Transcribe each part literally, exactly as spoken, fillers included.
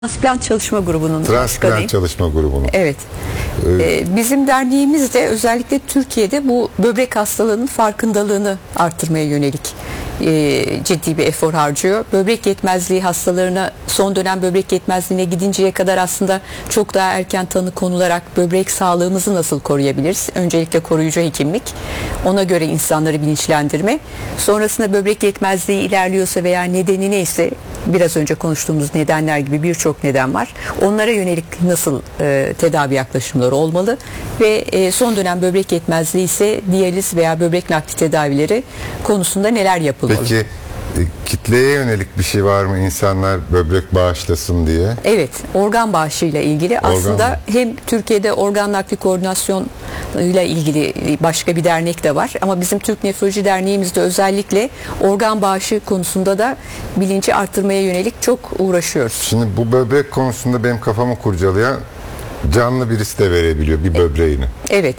Transplant Çalışma Grubu'nun Transplant başkanıyım. Çalışma Grubu'nun. Evet. Ee, bizim derneğimiz de özellikle Türkiye'de bu böbrek hastalığının farkındalığını arttırmaya yönelik e, ciddi bir efor harcıyor. Böbrek yetmezliği hastalarına, son dönem böbrek yetmezliğine gidinceye kadar aslında çok daha erken tanı konularak böbrek sağlığımızı nasıl koruyabiliriz? Öncelikle koruyucu hekimlik, ona göre insanları bilinçlendirme. Sonrasında böbrek yetmezliği ilerliyorsa veya nedeni neyse, biraz önce konuştuğumuz nedenler gibi birçok neden var. Onlara yönelik nasıl e, tedavi yaklaşımları olmalı ve e, son dönem böbrek yetmezliği ise diyaliz veya böbrek nakli tedavileri konusunda neler yapılmalı? Peki e, kitleye yönelik bir şey var mı, insanlar böbrek bağışlasın diye? Evet, organ bağışıyla ilgili Organ aslında mı? hem Türkiye'de organ nakli koordinasyon ile ilgili başka bir dernek de var ama bizim Türk Nefroloji Derneğimizde özellikle organ bağışı konusunda da bilinci arttırmaya yönelik çok uğraşıyoruz. Şimdi bu böbrek konusunda benim kafamı kurcalayan, canlı birisi de verebiliyor bir böbreğini. Evet.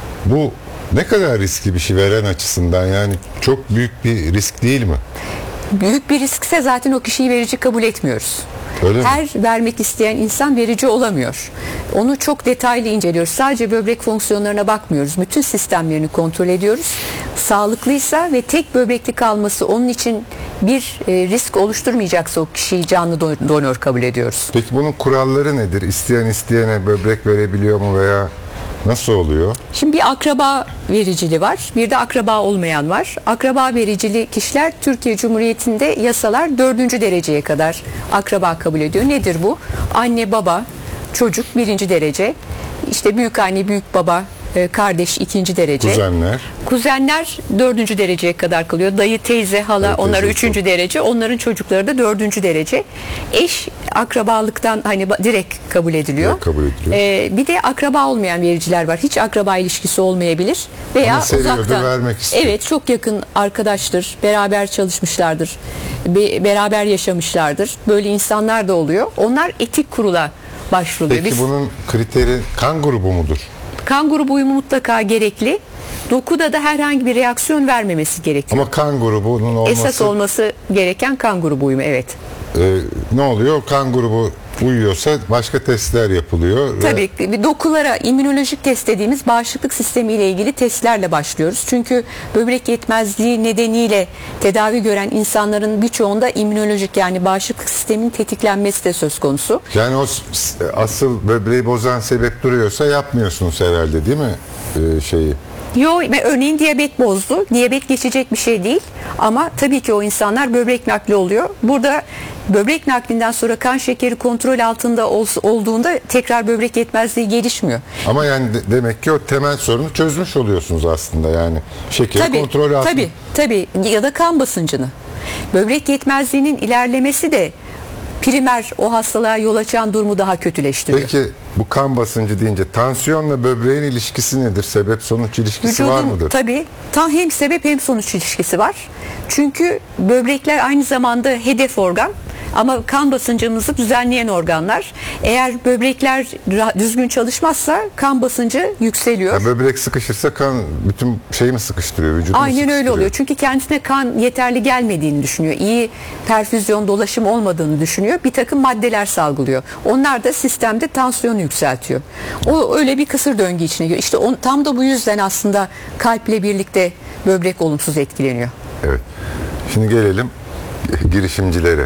Bu ne kadar riskli bir şey veren açısından, yani çok büyük bir risk değil mi? Büyük bir riskse zaten o kişiyi verici kabul etmiyoruz. Öyle mi? Her vermek isteyen insan verici olamıyor. Onu çok detaylı inceliyoruz. Sadece böbrek fonksiyonlarına bakmıyoruz. Bütün sistemlerini kontrol ediyoruz. Sağlıklıysa ve tek böbrekli kalması onun için bir e, risk oluşturmayacaksa o kişiyi canlı don- donör kabul ediyoruz. Peki bunun kuralları nedir? İsteyen isteyene böbrek verebiliyor mu veya nasıl oluyor? Şimdi bir akraba vericili var, bir de akraba olmayan var. Akraba vericili kişiler Türkiye Cumhuriyeti'nde yasalar dördüncü dereceye kadar akraba kabul ediyor. Nedir bu? Anne, baba, çocuk birinci derece, işte büyük anne, büyük baba, kardeş ikinci derece. Kuzenler. Kuzenler dördüncü dereceye kadar kalıyor. Dayı, teyze, hala Evet, onlar teyze, üçüncü derece. Onların çocukları da dördüncü derece. Eş akrabalıktan hani ba- direkt kabul ediliyor. Direkt kabul ediliyor. Ee, bir de akraba olmayan vericiler var. Hiç akraba ilişkisi olmayabilir. Veya Ama seviyordur, uzaktan. vermek istiyor. Evet, çok yakın arkadaştır. Beraber çalışmışlardır. Be- beraber yaşamışlardır. Böyle insanlar da oluyor. Onlar etik kurula başvuruluyor. Peki Biz- bunun kriteri kan grubu mudur? Kan grubu uyumu mutlaka gerekli. Dokuda da herhangi bir reaksiyon vermemesi gerekiyor. Ama kan grubunun olması... Esas olması gereken kan grubu uyumu, evet. e, ne oluyor? Kan grubu uyuyorsa başka testler yapılıyor. ve- Tabii bir dokulara immünolojik test dediğimiz bağışıklık sistemi ile ilgili testlerle başlıyoruz. Çünkü böbrek yetmezliği nedeniyle tedavi gören insanların birçoğunda immünolojik, yani bağışıklık sisteminin tetiklenmesi de söz konusu. Yani o s- asıl böbreği bozan sebep duruyorsa yapmıyorsunuz herhalde, değil mi? E, şeyi. Yo, örneğin diyabet bozdu. Diyabet geçecek bir şey değil. Ama tabii ki o insanlar böbrek nakli oluyor. Burada böbrek naklinden sonra kan şekeri kontrol altında ol, olduğunda tekrar böbrek yetmezliği gelişmiyor. Ama yani de- demek ki o temel sorunu çözmüş oluyorsunuz aslında, yani şekeri Tabii, kontrol altında. tabii, tabii. Ya da kan basıncını. Böbrek yetmezliğinin ilerlemesi de primer o hastalığa yol açan durumu daha kötüleştiriyor. Peki bu kan basıncı deyince tansiyonla böbreğin ilişkisi nedir? Sebep sonuç ilişkisi var mıdır? Tabii tam hem sebep hem sonuç ilişkisi var. Çünkü böbrekler aynı zamanda hedef organ ama kan basıncımızı düzenleyen organlar. Eğer böbrekler ra- düzgün çalışmazsa kan basıncı yükseliyor. Yani böbrek sıkışırsa kan bütün şeyi mi sıkıştırıyor? Vücudu mu Aynen öyle sıkıştırıyor? oluyor. Çünkü kendisine kan yeterli gelmediğini düşünüyor. İyi perfüzyon dolaşım olmadığını düşünüyor. Bir takım maddeler salgılıyor. Onlar da sistemde tansiyonu yükseltiyor. O öyle bir kısır döngü içine giriyor. İşte on, tam da bu yüzden aslında kalple birlikte böbrek olumsuz etkileniyor. Evet. Şimdi gelelim girişimcilere.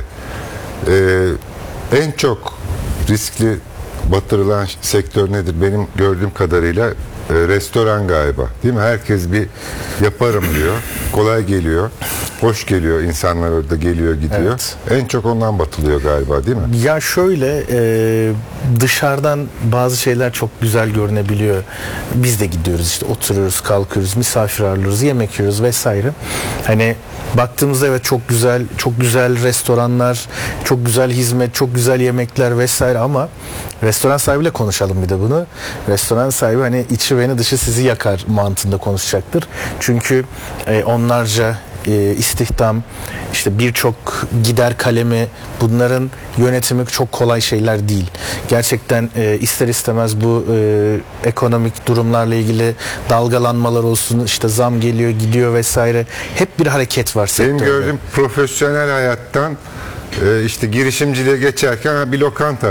Ee, en çok riskli batırılan sektör nedir? Benim gördüğüm kadarıyla e, restoran galiba. Değil mi? Herkes bir yaparım diyor. Kolay geliyor. Hoş geliyor. İnsanlar orada geliyor gidiyor. En çok ondan batılıyor galiba, değil mi? Ya şöyle e, dışarıdan bazı şeyler çok güzel görünebiliyor. Biz de gidiyoruz, işte oturuyoruz, kalkıyoruz, misafir ağırlıyoruz, yemek yiyoruz vesaire. Hani baktığımızda evet çok güzel, çok güzel restoranlar, çok güzel hizmet, çok güzel yemekler vesaire ama restoran sahibiyle konuşalım bir de bunu. Restoran sahibi hani içi beni dışı sizi yakar mantığında konuşacaktır. Çünkü e, onlarca e, istihdam, işte birçok gider kalemi, bunların yönetimi çok kolay şeyler değil. Gerçekten e, ister istemez bu e, ekonomik durumlarla ilgili dalgalanmalar olsun, işte zam geliyor gidiyor vesaire, hep bir hareket var sektörde. Benim gördüğüm profesyonel hayattan e, işte girişimciliğe geçerken ha, bir lokanta